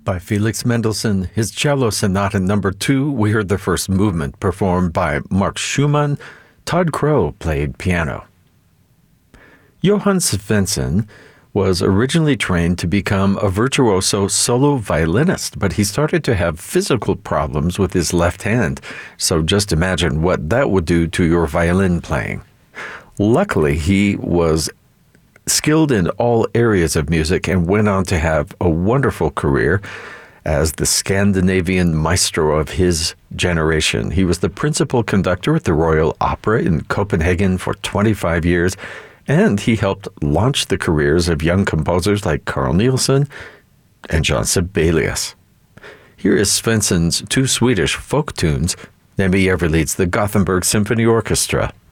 By Felix Mendelssohn, his Cello Sonata No. 2, we heard the first movement performed by Mark Schumann. Todd Crow played piano. Johann Svensson was originally trained to become a virtuoso solo violinist, but he started to have physical problems with his left hand, so just imagine what that would do to your violin playing. Luckily, he was skilled in all areas of music and went on to have a wonderful career as the Scandinavian maestro of his generation. He was the principal conductor at the Royal Opera in Copenhagen for 25 years, and he helped launch the careers of young composers like Carl Nielsen and John Sibelius. Here is Svensson's two Swedish folk tunes. Nemi Ever leads the Gothenburg Symphony Orchestra.